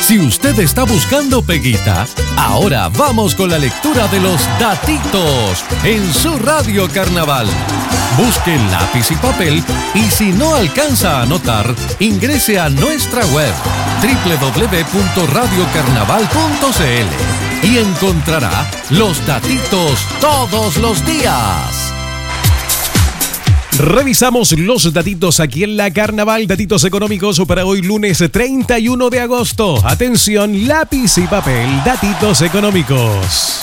Si usted está buscando peguita, ahora vamos con la lectura de los datitos en su Radio Carnaval. Busque lápiz y papel y si no alcanza a anotar, ingrese a nuestra web www.radiocarnaval.cl y encontrará los datitos todos los días. Revisamos los datitos aquí en la Carnaval, datitos económicos para hoy lunes 31 de agosto. Atención, lápiz y papel, datitos económicos.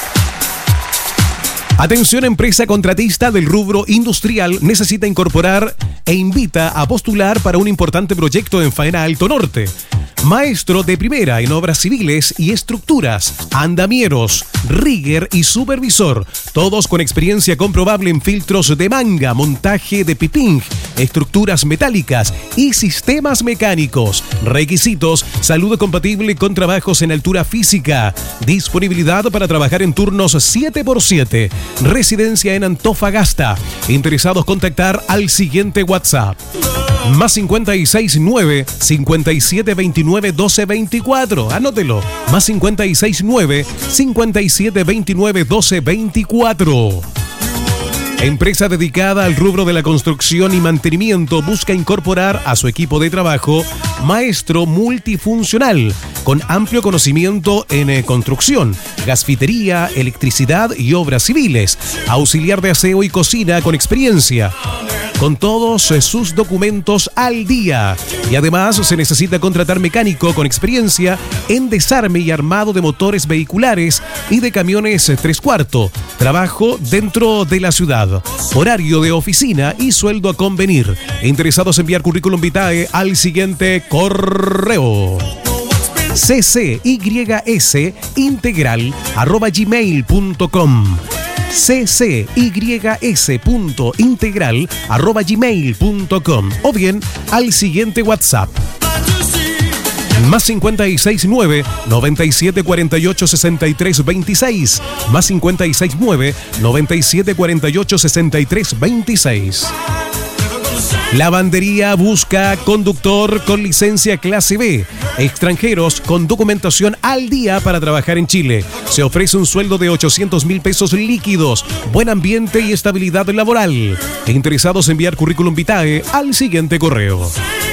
Atención, empresa contratista del rubro industrial necesita incorporar e invita a postular para un importante proyecto en Faena Alto Norte. Maestro de primera en obras civiles y estructuras, andamieros, rigger y supervisor, todos con experiencia comprobable en filtros de manga, montaje de piping, estructuras metálicas y sistemas mecánicos. Requisitos: salud compatible con trabajos en altura física, disponibilidad para trabajar en turnos 7x7, residencia en Antofagasta. Interesados contactar al siguiente WhatsApp. Más 569 5729 1224. Anótelo. Más 569 5729 1224. Empresa dedicada al rubro de la construcción y mantenimiento busca incorporar a su equipo de trabajo maestro multifuncional con amplio conocimiento en construcción, gasfitería, electricidad y obras civiles, auxiliar de aseo y cocina con experiencia, con todos sus documentos al día. Y además se necesita contratar mecánico con experiencia en desarme y armado de motores vehiculares y de camiones 3/4. Trabajo dentro de la ciudad. Horario de oficina y sueldo a convenir. Interesados en enviar currículum vitae al siguiente correo: ccys@gmail.com. ccys.integral@gmail.com o bien al siguiente WhatsApp. Más 569 9748 6326. Más 569 9748 6326. Lavandería busca conductor con licencia clase B, extranjeros con documentación al día para trabajar en Chile. Se ofrece un sueldo de 800.000 pesos líquidos, buen ambiente y estabilidad laboral. Interesados en enviar currículum vitae al siguiente correo: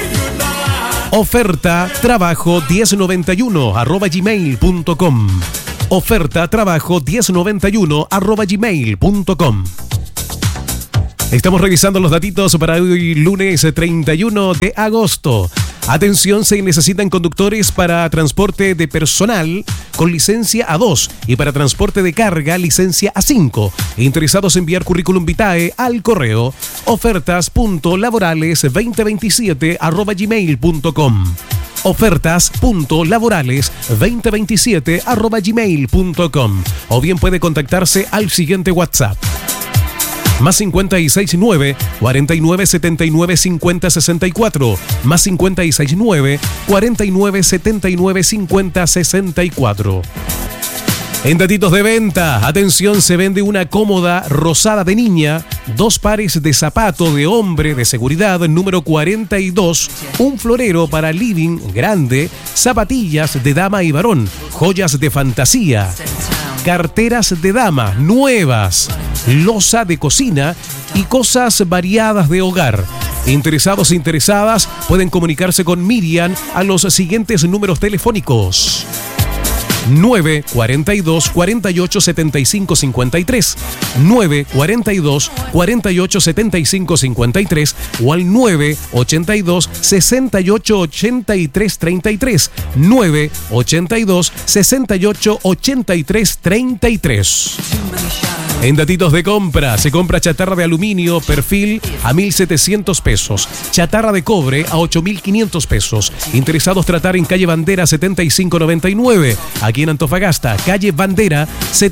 oferta trabajo 1091@gmail.com. Oferta trabajo 1091@gmail.com. Estamos revisando los datitos para hoy lunes 31 de agosto. Atención, se necesitan conductores para transporte de personal con licencia A2 y para transporte de carga licencia A5. Interesados en enviar currículum vitae al correo ofertas.laborales2027@gmail.com. ofertas.laborales2027@gmail.com o bien puede contactarse al siguiente WhatsApp. Más 569 49 79 50 64. Más 569 49 79 50 64. En datitos de venta, atención, se vende una cómoda rosada de niña, 2 pares de zapato de hombre de seguridad número 42, un florero para living grande, zapatillas de dama y varón, joyas de fantasía, carteras de dama nuevas, loza de cocina y cosas variadas de hogar. Interesados e interesadas pueden comunicarse con Miriam a los siguientes números telefónicos: 942 48 75 53, 942 48 75 53 o al 982 68 83 33, 982 68 83 33. En datitos de compra, se compra chatarra de aluminio perfil a 1.700 pesos, chatarra de cobre a 8.500 pesos. Interesados tratar en calle Bandera 7599, aquí en Antofagasta, calle Bandera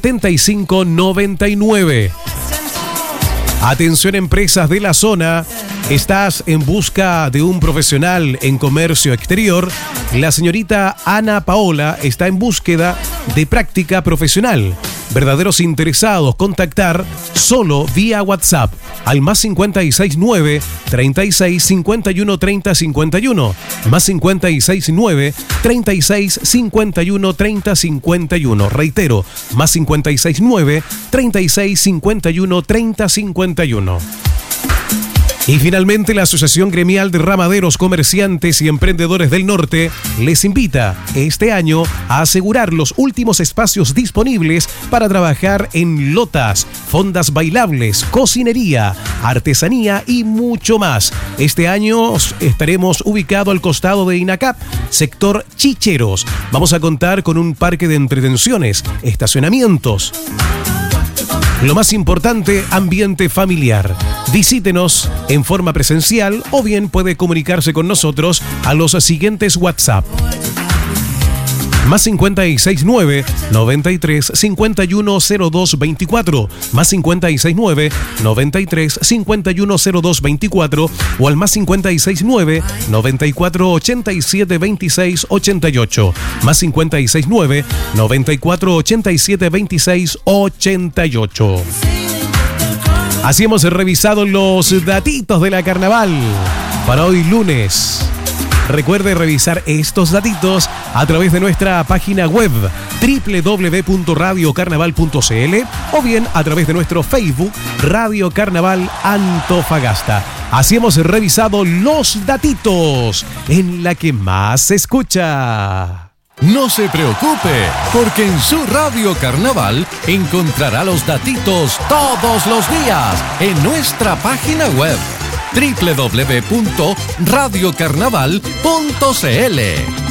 7599. Atención, empresas de la zona. ¿Estás en busca de un profesional en comercio exterior? La señorita Ana Paola está en búsqueda de práctica profesional. Verdaderos interesados, contactar solo vía WhatsApp al más 569 36 51 30 51, más 569 36 51 30 51. Reitero, más 569 36 51 30 51. Y finalmente, la Asociación Gremial de Ramaderos, Comerciantes y Emprendedores del Norte les invita este año a asegurar los últimos espacios disponibles para trabajar en lotas, fondas bailables, cocinería, artesanía y mucho más. Este año estaremos ubicados al costado de INACAP, sector Chicheros. Vamos a contar con un parque de entretenciones, estacionamientos. Lo más importante, ambiente familiar. Visítenos en forma presencial o bien puede comunicarse con nosotros a los siguientes WhatsApp. Más 569 93 51 02 24, más 569 93 51 02 24 o al más 569 94 87 26 88, más 569 94 87 26 88. Así hemos revisado los datitos de la carnaval para hoy lunes. Recuerde revisar estos datitos a través de nuestra página web www.radiocarnaval.cl o bien a través de nuestro Facebook Radio Carnaval Antofagasta. Así hemos revisado los datitos en la que más se escucha. No se preocupe, porque en su Radio Carnaval encontrará los datitos todos los días en nuestra página web www.radiocarnaval.cl.